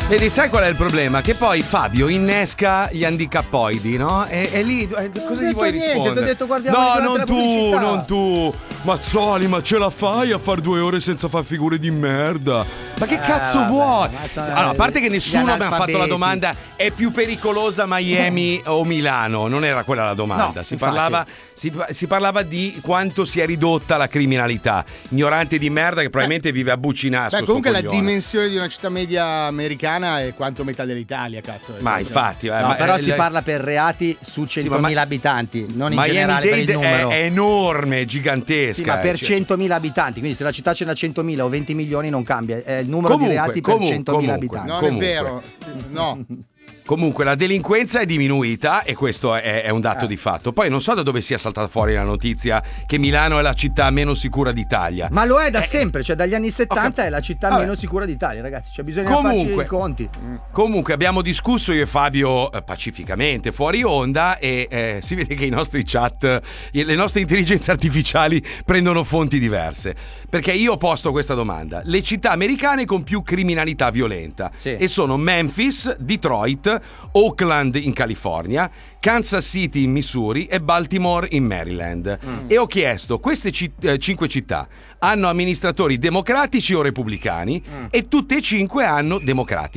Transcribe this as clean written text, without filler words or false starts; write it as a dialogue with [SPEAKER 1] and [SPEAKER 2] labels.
[SPEAKER 1] Vedi, sai qual è il problema? Che poi Fabio innesca gli handicappoidi, no? E lì cosa gli vuoi rispondere?
[SPEAKER 2] Ti ho detto guardiamo
[SPEAKER 1] non tu. Mazzoli, ma ce la fai a far 2 ore senza far figure di merda? Ma che cazzo vuoi? Allora, a parte che nessuno mi ha fatto la domanda è più pericolosa Miami o Milano, non era quella la domanda.
[SPEAKER 2] No,
[SPEAKER 1] si parlava di quanto sia ridotta la criminalità. Ignorante di merda che probabilmente vive a Bucinasco.
[SPEAKER 3] Comunque la dimensione di una città media americana è quanto metà dell'Italia, cazzo.
[SPEAKER 1] Ma infatti,
[SPEAKER 2] però si parla per reati su 100.000 abitanti, non in generale per il numero.
[SPEAKER 1] È enorme, gigantesca.
[SPEAKER 2] Sì, ma per 100.000 abitanti, quindi se la città ce n'ha 100.000 o 20 milioni non cambia, è il numero di reati per 100.000 abitanti.
[SPEAKER 3] Non è vero, no.
[SPEAKER 1] Comunque la delinquenza è diminuita e questo è un dato di fatto. Poi non so da dove sia saltata fuori la notizia che Milano è la città meno sicura d'Italia.
[SPEAKER 2] Ma lo è da sempre, cioè dagli anni 70 è la città meno sicura d'Italia, ragazzi. Cioè bisogna farci i conti.
[SPEAKER 1] Comunque abbiamo discusso io e Fabio pacificamente fuori onda e si vede che i nostri chat, le nostre intelligenze artificiali prendono fonti diverse. Perché io ho posto questa domanda: le città americane con più criminalità violenta e sono Memphis, Detroit, Oakland in California, Kansas City in Missouri e Baltimore in Maryland. E ho chiesto, queste 5 città hanno amministratori democratici o repubblicani? E tutte e 5 hanno democratici.